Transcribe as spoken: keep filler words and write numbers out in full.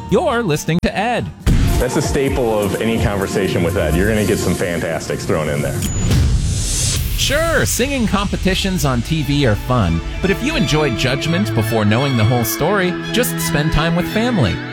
You're listening to Ed. That's a staple of any conversation with Ed. You're going to get some fantastics thrown in there. Sure, singing competitions on T V are fun, but if you enjoy judgment before knowing the whole story, just spend time with family.